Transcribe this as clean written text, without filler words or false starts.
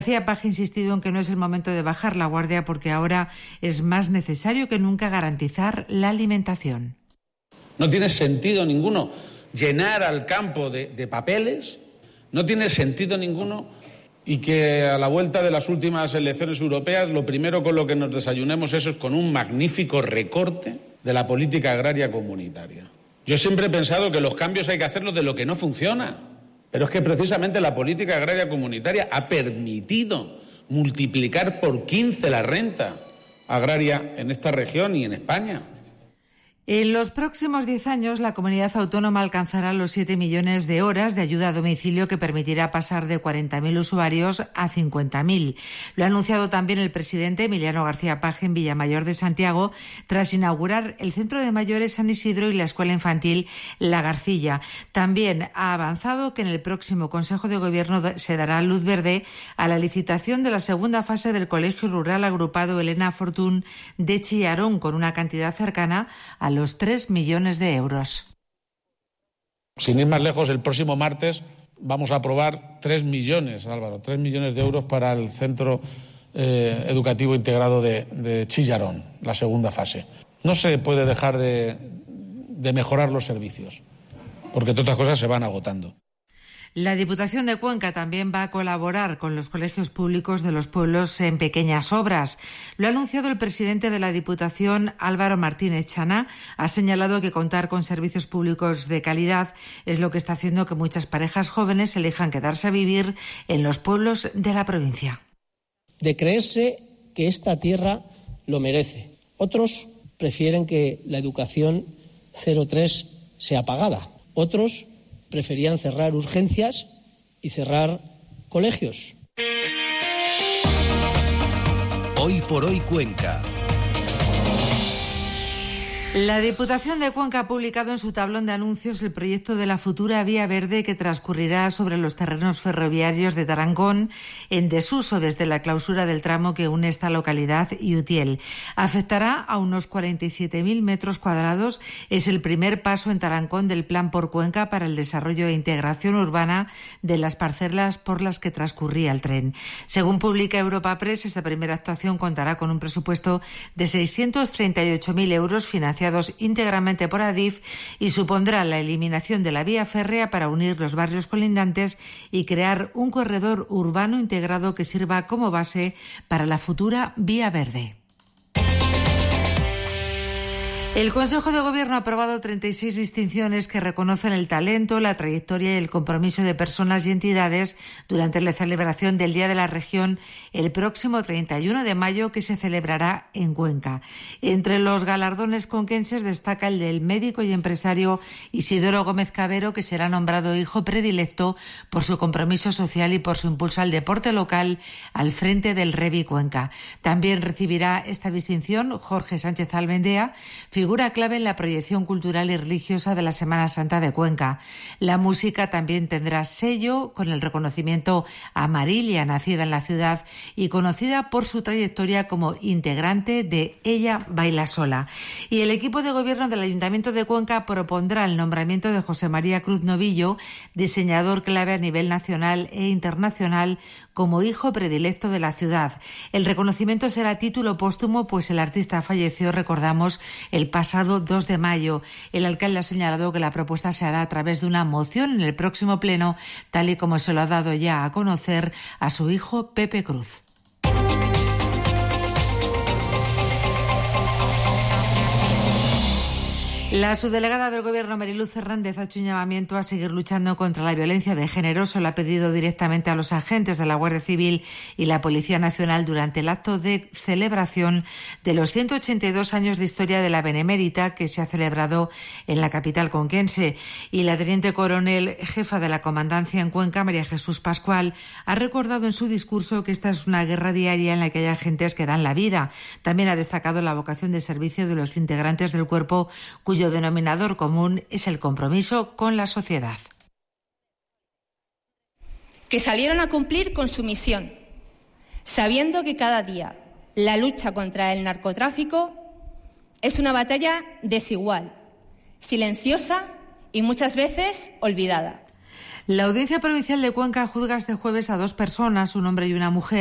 García Paje ha insistido en que no es el momento de bajar la guardia porque ahora es más necesario que nunca garantizar la alimentación. No tiene sentido ninguno llenar al campo de papeles, no tiene sentido ninguno, y que a la vuelta de las últimas elecciones europeas lo primero con lo que nos desayunemos es con un magnífico recorte de la política agraria comunitaria. Yo siempre he pensado que los cambios hay que hacerlos de lo que no funciona. Pero es que precisamente la política agraria comunitaria ha permitido multiplicar por 15 la renta agraria en esta región y en España. En los próximos 10 años, la comunidad autónoma alcanzará los 7 millones de horas de ayuda a domicilio, que permitirá pasar de 40.000 usuarios a 50.000. Lo ha anunciado también el presidente Emiliano García Paje en Villamayor de Santiago, tras inaugurar el Centro de Mayores San Isidro y la Escuela Infantil La Garcilla. También ha avanzado que en el próximo Consejo de Gobierno se dará luz verde a la licitación de la segunda fase del Colegio Rural Agrupado Elena Fortún de Chillarón, con una cantidad cercana a los 3 millones de euros. Sin ir más lejos, el próximo martes vamos a aprobar 3 millones, Álvaro, 3 millones de euros para el Centro Educativo Integrado de Chillarón, la segunda fase. No se puede dejar de mejorar los servicios, porque entre otras cosas se van agotando. La Diputación de Cuenca también va a colaborar con los colegios públicos de los pueblos en pequeñas obras. Lo ha anunciado el presidente de la Diputación, Álvaro Martínez Chana. Ha señalado que contar con servicios públicos de calidad es lo que está haciendo que muchas parejas jóvenes elijan quedarse a vivir en los pueblos de la provincia. De creerse que esta tierra lo merece. Otros prefieren que la educación 03 sea pagada. Otros preferían cerrar urgencias y cerrar colegios. Hoy por hoy Cuenca. La Diputación de Cuenca ha publicado en su tablón de anuncios el proyecto de la futura vía verde que transcurrirá sobre los terrenos ferroviarios de Tarancón, en desuso desde la clausura del tramo que une esta localidad y Utiel. Afectará a unos 47.000 metros cuadrados. Es el primer paso en Tarancón del Plan por Cuenca para el desarrollo e integración urbana de las parcelas por las que transcurría el tren. Según publica Europa Press, esta primera actuación contará con un presupuesto de 638.000 euros financiados íntegramente por Adif y supondrá la eliminación de la vía férrea para unir los barrios colindantes y crear un corredor urbano integrado que sirva como base para la futura vía verde. El Consejo de Gobierno ha aprobado 36 distinciones que reconocen el talento, la trayectoria y el compromiso de personas y entidades durante la celebración del Día de la Región el próximo 31 de mayo, que se celebrará en Cuenca. Entre los galardones conquenses destaca el del médico y empresario Isidoro Gómez Cabero, que será nombrado hijo predilecto por su compromiso social y por su impulso al deporte local al frente del Revi Cuenca. También recibirá esta distinción Jorge Sánchez Almendea, figura clave en la proyección cultural y religiosa de la Semana Santa de Cuenca. La música también tendrá sello, con el reconocimiento a Marilia, nacida en la ciudad y conocida por su trayectoria como integrante de Ella Baila Sola. Y el equipo de gobierno del Ayuntamiento de Cuenca propondrá el nombramiento de José María Cruz Novillo, diseñador clave a nivel nacional e internacional, como hijo predilecto de la ciudad. El reconocimiento será a título póstumo, pues el artista falleció, recordamos, el pasado 2 de mayo. El alcalde ha señalado que la propuesta se hará a través de una moción en el próximo pleno, tal y como se lo ha dado ya a conocer a su hijo Pepe Cruz. La subdelegada del Gobierno, Mariluz Hernández, ha hecho un llamamiento a seguir luchando contra la violencia de género. Se lo ha pedido directamente a los agentes de la Guardia Civil y la Policía Nacional durante el acto de celebración de los 182 años de historia de la Benemérita, que se ha celebrado en la capital conquense. Y la teniente coronel jefa de la Comandancia en Cuenca, María Jesús Pascual, ha recordado en su discurso que esta es una guerra diaria en la que hay agentes que dan la vida. También ha destacado la vocación de servicio de los integrantes del cuerpo, cuyo denominador común es el compromiso con la sociedad. Que salieron a cumplir con su misión, sabiendo que cada día la lucha contra el narcotráfico es una batalla desigual, silenciosa y muchas veces olvidada. La Audiencia Provincial de Cuenca juzga este jueves a 2 personas, un hombre y una mujer,